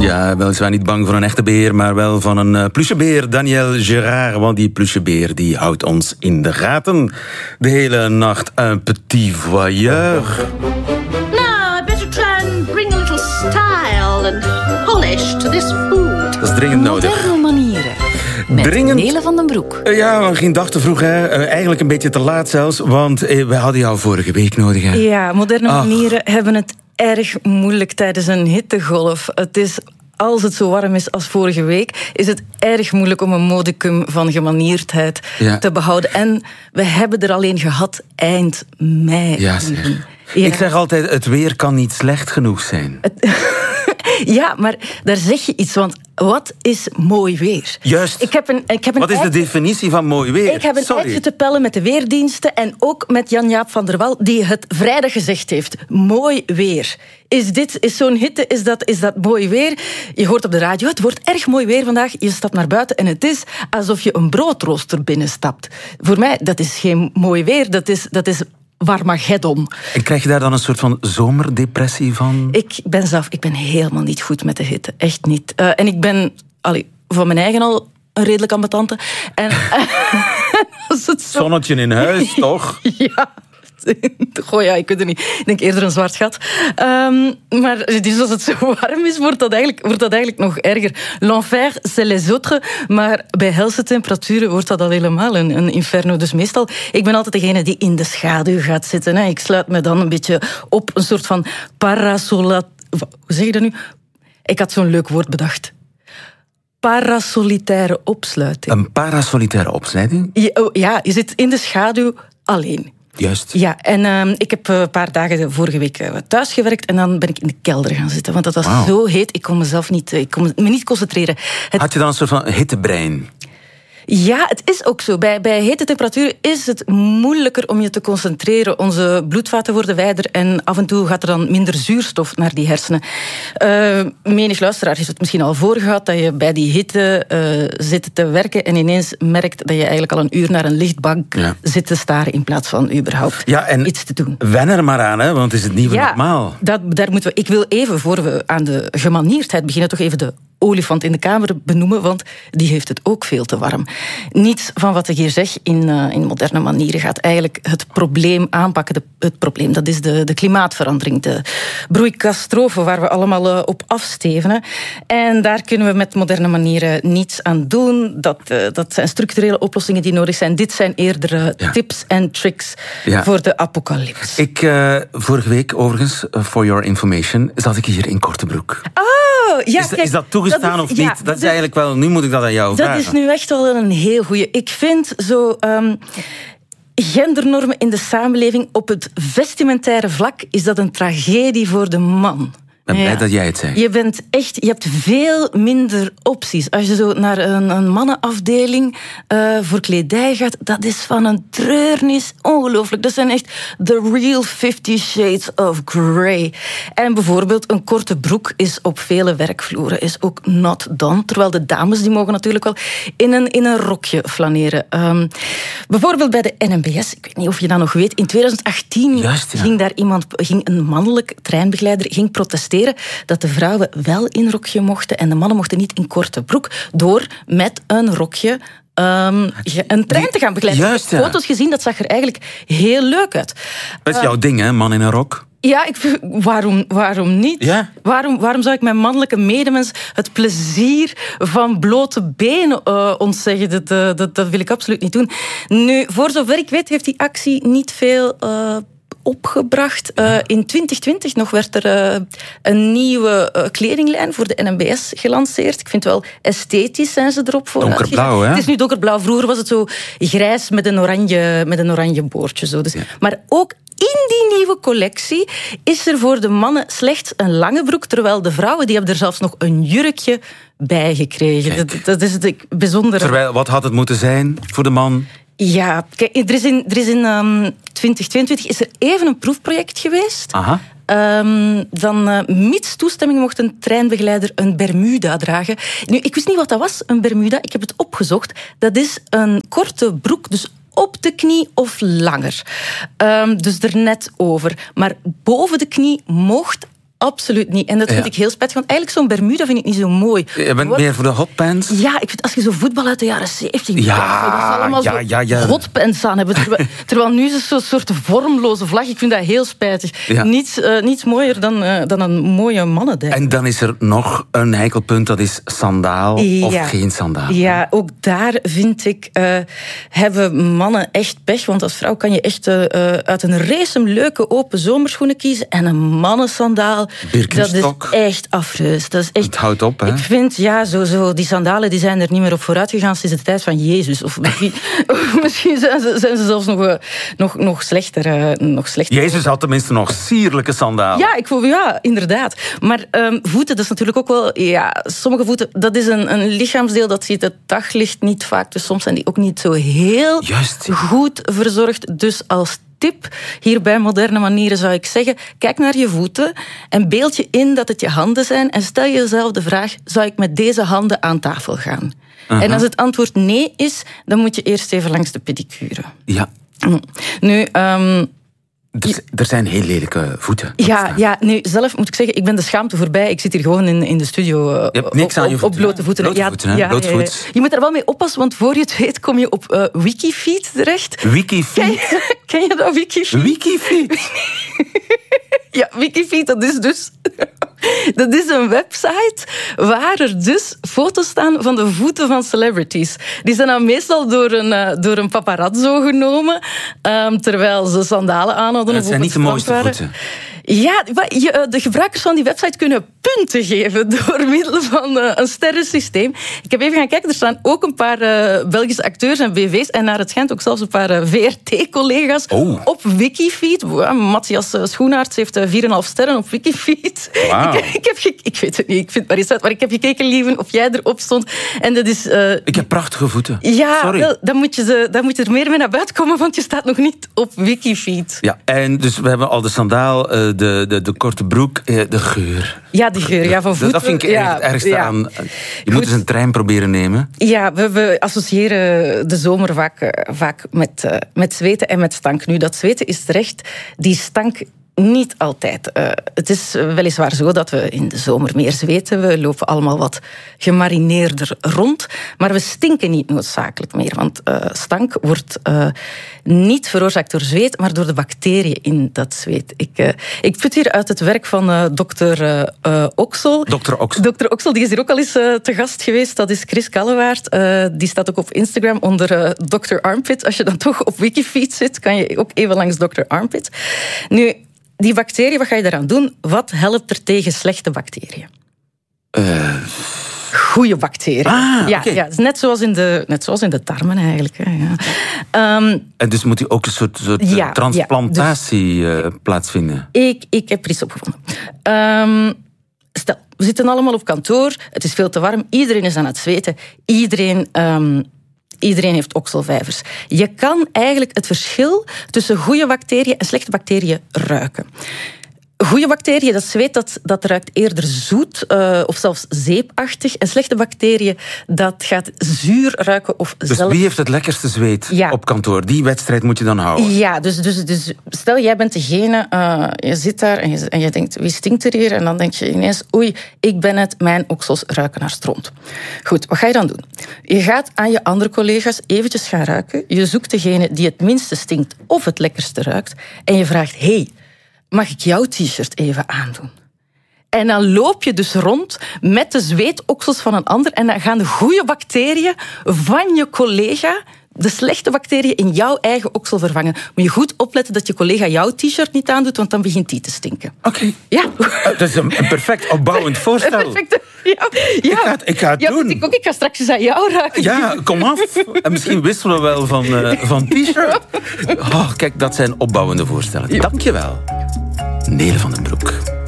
Ja, weliswaar niet bang voor een echte beer, maar wel van een pluchebeer, Daniel Gérard. Want die pluchebeer die houdt ons in de gaten de hele nacht. Un petit voyeur. Now, I better try and bring a little style and polish to this food. Dat is dringend nodig. Moderne manieren. Met Dringend. Nele van den Broek. Ja, geen dag te vroeg, hè. Eigenlijk een beetje te laat zelfs, want we hadden jou vorige week nodig, hè. Ja, moderne manieren hebben het erg moeilijk tijdens een hittegolf. Het is, als het zo warm is als vorige week, is het erg moeilijk om een modicum van gemanierdheid te behouden. En we hebben er alleen gehad eind mei. Ja, zeg. Ja. Ik zeg altijd, het weer kan niet slecht genoeg zijn. Ja, maar daar zeg je iets, want wat is mooi weer? Juist. Wat is de definitie van mooi weer? Ik heb een eitje te pellen met de weerdiensten en ook met Jan-Jaap van der Wal, die het vrijdag gezegd heeft. Mooi weer. Is zo'n hitte, is dat mooi weer? Je hoort op de radio, het wordt erg mooi weer vandaag. Je stapt naar buiten en het is alsof je een broodrooster binnenstapt. Voor mij, dat is geen mooi weer, dat is Warmageddon. En krijg je daar dan een soort van zomerdepressie van? Ik ben helemaal niet goed met de hitte. Echt niet. En ik ben van mijn eigen al een redelijk ambetante. En als het zo... Zonnetje in huis, toch? Ja. Goh, ja, ik weet het niet. Ik denk eerder een zwart gat. Maar dus als het zo warm is, wordt dat eigenlijk nog erger. L'enfer, c'est les autres. Maar bij helse temperaturen wordt dat al helemaal een inferno. Dus meestal, ik ben altijd degene die in de schaduw gaat zitten. Hè. Ik sluit me dan een beetje op een soort van parasolat... Hoe zeg je dat nu? Ik had zo'n leuk woord bedacht. Parasolitaire opsluiting. Een parasolitaire opsluiting? Ja, je zit in de schaduw alleen. Juist. Ja, en ik heb een paar dagen vorige week thuis gewerkt en dan ben ik in de kelder gaan zitten. Want dat was zo heet, ik kon me niet concentreren. Had je dan een soort van hittebrein? Ja, het is ook zo. Bij hete temperaturen is het moeilijker om je te concentreren. Onze bloedvaten worden wijder en af en toe gaat er dan minder zuurstof naar die hersenen. Menig luisteraar heeft het misschien al voorgehad dat je bij die hitte zit te werken en ineens merkt dat je eigenlijk al een uur naar een lichtbank zit te staren in plaats van überhaupt iets te doen. Wen er maar aan, hè, want het is het nieuwe normaal. Daar moeten we. Ik wil even, voor we aan de gemanierdheid beginnen, toch even de olifant in de kamer benoemen, want die heeft het ook veel te warm. Niets van wat ik hier zeg in moderne manieren gaat eigenlijk het probleem aanpakken. Het probleem, dat is de klimaatverandering, de broeikastrofe waar we allemaal op afstevenen. En daar kunnen we met moderne manieren niets aan doen. Dat zijn structurele oplossingen die nodig zijn. Dit zijn eerder tips en tricks voor de apocalyps. Vorige week, overigens, for your information, zat ik hier in korte broek. Ja, is dat toegestaan of niet? Ja, dat is eigenlijk wel... Nu moet ik dat aan jou vragen. Dat is nu echt wel een heel goeie. Ik vind zo... gendernormen in de samenleving op het vestimentaire vlak is dat een tragedie voor de man. Ik ben blij dat jij het zegt. Je hebt veel minder opties. Als je zo naar een mannenafdeling voor kledij gaat, dat is van een treurnis ongelooflijk. Dat zijn echt the real 50 shades of grey. En bijvoorbeeld een korte broek is op vele werkvloeren is ook not done. Terwijl de dames die mogen natuurlijk wel in een rokje flaneren. Bijvoorbeeld bij de NMBS, ik weet niet of je dat nog weet, in 2018 ging een mannelijk treinbegeleider protesteren dat de vrouwen wel in rokje mochten en de mannen mochten niet in korte broek, door met een rokje een trein te gaan begeleiden. Ik heb foto's gezien, dat zag er eigenlijk heel leuk uit. Dat is jouw ding, hè, man in een rok? Ja, waarom niet? Ja? Waarom zou ik mijn mannelijke medemens het plezier van blote benen ontzeggen? Dat wil ik absoluut niet doen. Nu, voor zover ik weet, heeft die actie niet veel opgebracht. In 2020 nog werd er een nieuwe kledinglijn voor de NMBS gelanceerd. Ik vind het wel esthetisch zijn ze erop voor. Donkerblauw, hè? Het is nu donkerblauw. Vroeger was het zo grijs met een oranje boordje. Zo. Dus, maar ook in die nieuwe collectie is er voor de mannen slechts een lange broek, terwijl de vrouwen die hebben er zelfs nog een jurkje bij gekregen. Dat is het bijzondere. Terwijl, wat had het moeten zijn voor de man? Ja, kijk, er is in 2022 is er even een proefproject geweest. Aha. Dan, mits toestemming, mocht een treinbegeleider een bermuda dragen. Nu, ik wist niet wat dat was, een bermuda. Ik heb het opgezocht. Dat is een korte broek, dus op de knie of langer. Dus er net over. Maar boven de knie mocht absoluut niet. En dat vind ik heel spijtig, want eigenlijk zo'n Bermuda vind ik niet zo mooi. Je bent meer voor de hotpants? Ja, ik vind als je zo voetbal uit de jaren 70... Ja, dat ze allemaal zo hotpants aan hebben. Terwijl nu is het zo'n soort vormloze vlag. Ik vind dat heel spijtig. Ja. Niets mooier dan een mooie mannendijk. En dan is er nog een heikelpunt, dat is sandaal of geen sandaal. Ja, ook daar vind ik, hebben mannen echt pech. Want als vrouw kan je echt uit een race leuke open zomerschoenen kiezen. En een mannensandaal, dat is echt afreus. Dat is echt, het houdt op, hè? Ik vind, die sandalen die zijn er niet meer op vooruit gegaan sinds de tijd van Jezus. Of misschien zijn ze zelfs nog slechter. Jezus had tenminste nog sierlijke sandalen. Ja, inderdaad. Maar voeten, dat is natuurlijk ook wel... Ja, sommige voeten, dat is een lichaamsdeel dat ziet het daglicht niet vaak. Dus soms zijn die ook niet zo heel goed verzorgd. Dus als tip hier bij Moderne Manieren zou ik zeggen, kijk naar je voeten en beeld je in dat het je handen zijn en stel jezelf de vraag, zou ik met deze handen aan tafel gaan? En als het antwoord nee is, dan moet je eerst even langs de pedicure. Ja. Nu... er zijn heel lelijke voeten. Ja, nu zelf moet ik zeggen, ik ben de schaamte voorbij. Ik zit hier gewoon in de studio je hebt niks aan je voeten, op blote voeten. Blootvoets. Je moet er wel mee oppassen, want voor je het weet kom je op Wikifeet terecht. Wikifeet? Ken je dat, Wikifeet? Wikifeet? Ja, Wikifeet, dat is een website waar er dus foto's staan van de voeten van celebrities. Die zijn dan meestal door een paparazzo genomen, terwijl ze sandalen aan hadden. Het zijn niet de mooiste voeten. Ja, de gebruikers van die website kunnen punten geven door middel van een sterrensysteem. Ik heb even gaan kijken, er staan ook een paar Belgische acteurs en BV's en naar het schijnt ook zelfs een paar VRT-collega's op Wikifeet. Matthias Schoenaerts heeft 4,5 sterren op Wikifeet. Wow. Ik weet het niet, ik vind het maar eens uit, maar ik heb gekeken, lieven, of jij erop stond. En dat is... ik heb prachtige voeten. Ja, sorry. Wel, dan moet je er meer mee naar buiten komen, want je staat nog niet op Wikifeet. Ja, en dus we hebben al de sandaal, de korte broek, de geur. Ja, die geur, van voeten. Dat vind ik echt het ergste aan. Je moet eens een trein proberen nemen. Ja, we associëren de zomer vaak met zweten en met stank. Nu, dat zweten is terecht. Die stank niet altijd. Het is weliswaar zo dat we in de zomer meer zweten. We lopen allemaal wat gemarineerder rond. Maar we stinken niet noodzakelijk meer. Want stank wordt niet veroorzaakt door zweet, maar door de bacteriën in dat zweet. Ik put hier uit het werk van dokter Oksel. Dr. Oksel, die is hier ook al eens te gast geweest. Dat is Chris Kallewaert. Die staat ook op Instagram onder Dr. Armpit. Als je dan toch op Wikifeet zit, kan je ook even langs Dr. Armpit. Nu, die bacteriën, wat ga je daaraan doen? Wat helpt er tegen slechte bacteriën? Goede bacteriën. Okay. Ja, net zoals in de tarmen eigenlijk. Ja. En dus moet ook een soort transplantatie plaatsvinden? Ik heb er iets op gevonden. Stel, we zitten allemaal op kantoor, het is veel te warm, iedereen is aan het zweten, Iedereen heeft okselvijvers. Je kan eigenlijk het verschil tussen goede bacteriën en slechte bacteriën ruiken. Goede bacteriën, dat zweet, dat ruikt eerder zoet of zelfs zeepachtig. En slechte bacteriën, dat gaat zuur ruiken of Dus wie heeft het lekkerste zweet op kantoor? Die wedstrijd moet je dan houden? Ja, dus stel, jij bent degene, je zit daar en je denkt, wie stinkt er hier? En dan denk je ineens, oei, ik ben het, mijn oksels ruiken naar stront. Goed, wat ga je dan doen? Je gaat aan je andere collega's eventjes gaan ruiken. Je zoekt degene die het minste stinkt of het lekkerste ruikt. En je vraagt, hey, mag ik jouw t-shirt even aandoen? En dan loop je dus rond met de zweetoksels van een ander en dan gaan de goede bacteriën van je collega de slechte bacteriën in jouw eigen oksel vervangen. Moet je goed opletten dat je collega jouw t-shirt niet aandoet, want dan begint die te stinken. Oké. Ja. Dat is een perfect opbouwend voorstel. Ik ga het doen. Ik ga straks eens aan jou raken. Ja, kom af. En misschien wisselen we wel van t-shirt. Oh, kijk, dat zijn opbouwende voorstellen. Dank je wel. Nele van den Broek.